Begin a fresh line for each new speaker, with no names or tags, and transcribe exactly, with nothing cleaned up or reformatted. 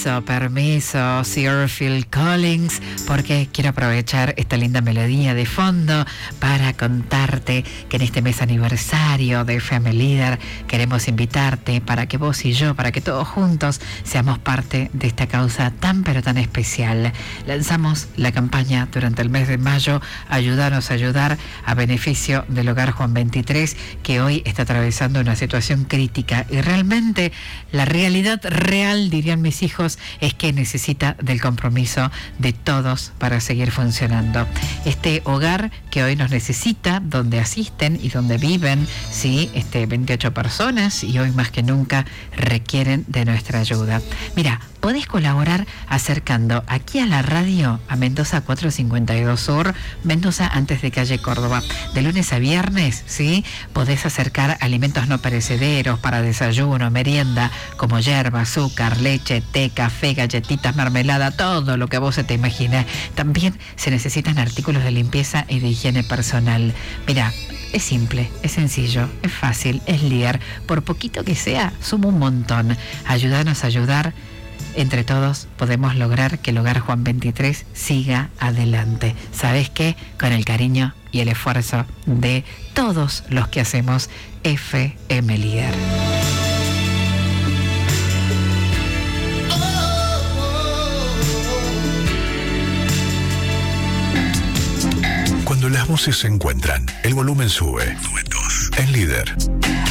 Permiso, permiso, Sir Phil Collins, porque quiero aprovechar esta linda melodía de fondo para contarte que en este mes aniversario de F M Líder queremos invitarte para que vos y yo, para que todos juntos seamos parte de esta causa tan pero tan especial. Lanzamos la campaña durante el mes de mayo, Ayúdanos a ayudar, a beneficio del Hogar Juan veintitrés, que hoy está atravesando una situación crítica, y realmente la realidad real, dirían mis hijos, es que necesita del compromiso de todos para seguir funcionando. Este hogar que hoy nos necesita, donde asisten y donde viven, sí, este, veintiocho personas, y hoy más que nunca requieren de nuestra ayuda. Mira, podés colaborar acercando aquí a la radio, a Mendoza cuatrocientos cincuenta y dos Sur, Mendoza antes de calle Córdoba. De lunes a viernes, ¿sí? Podés acercar alimentos no perecederos para desayuno, merienda, como yerba, azúcar, leche, té, café, galletitas, mermelada, todo lo que vos se te imagines. También se necesitan artículos de limpieza y de higiene personal. Mira, es simple, es sencillo, es fácil, es líder. Por poquito que sea, suma un montón. Ayúdanos a ayudar. Entre todos podemos lograr que el Hogar Juan veintitrés siga adelante. ¿Sabes qué? Con el cariño y el esfuerzo de todos los que hacemos F M Líder.
Cuando las voces se encuentran, el volumen sube. Duetos en Líder.